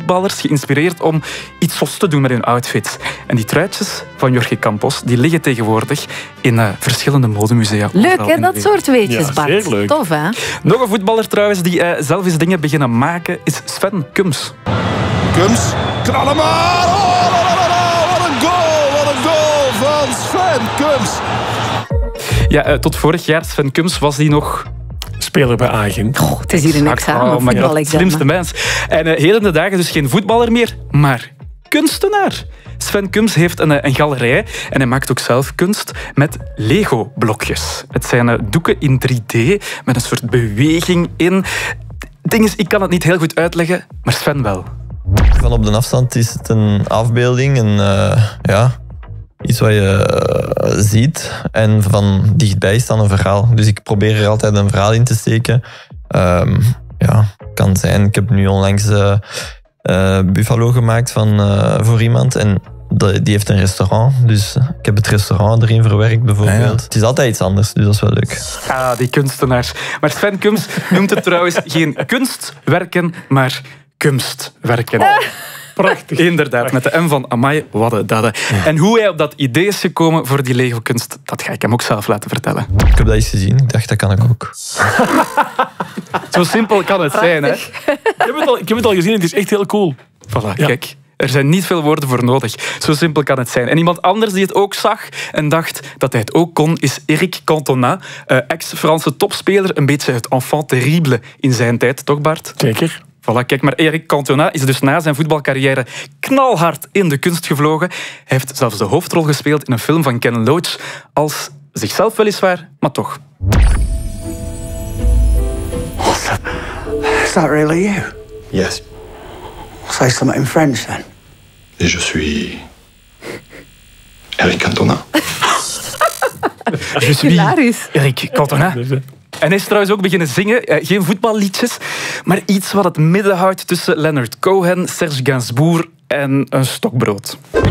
voetballers geïnspireerd om iets zos te doen met hun outfits. En die truitjes van Jorge Campos die liggen tegenwoordig in verschillende modemusea. Leuk, hè, dat soort weetjes, Bart. Zeer leuk. Tof, hè? Nog een voetballer trouwens die zelf eens dingen beginnen maken is Sven Kuns. Kuns, knallen maar! Oh, wat een goal! Wat een goal van Sven Kuns! Ja, tot vorig jaar, Sven Kuns, was die nog... Speler bij Agent. Het is hier een examen, Oh my god, voetbalexamen. slimste mens. En heden dagen dus geen voetballer meer, maar kunstenaar. Sven Kuns heeft een galerij en hij maakt ook zelf kunst met Lego-blokjes. Het zijn doeken in 3D met een soort beweging in. Het ding is, ik kan het niet heel goed uitleggen, maar Sven wel. Van op de afstand is het een afbeelding en iets wat je ziet. En van dichtbij is dan een verhaal. Dus ik probeer er altijd een verhaal in te steken. Kan zijn. Ik heb nu onlangs Buffalo gemaakt voor iemand. En die heeft een restaurant. Dus ik heb het restaurant erin verwerkt bijvoorbeeld. Ja. Het is altijd iets anders, dus dat is wel leuk. Ah, die kunstenaars. Maar Sven Kuns noemt het trouwens geen kunstwerken, maar kunstwerken. Prachtig. Inderdaad, met de M van amai, wat een dadde. En hoe hij op dat idee is gekomen voor die Lego-kunst, dat ga ik hem ook zelf laten vertellen. Ik heb dat eens gezien. Ik dacht, dat kan ik ook. Zo simpel kan het zijn, hè? Ik heb het al gezien, het is echt heel cool. Voilà, kijk. Er zijn niet veel woorden voor nodig. Zo simpel kan het zijn. En iemand anders die het ook zag en dacht dat hij het ook kon, is Eric Cantona, ex-Franse topspeler. Een beetje het enfant terrible in zijn tijd, toch Bart? Zeker. Voilà, kijk, maar Eric Cantona is dus na zijn voetbalcarrière knalhard in de kunst gevlogen. Hij heeft zelfs de hoofdrol gespeeld in een film van Ken Loach, als zichzelf weliswaar, maar toch. Is that really you? Yes. Say something in French then. Et je suis Eric Cantona. Je suis Hilarisch. Eric Cantona. En hij is trouwens ook beginnen zingen. Geen voetballiedjes, maar iets wat het midden houdt tussen Leonard Cohen, Serge Gainsbourg en een stokbrood.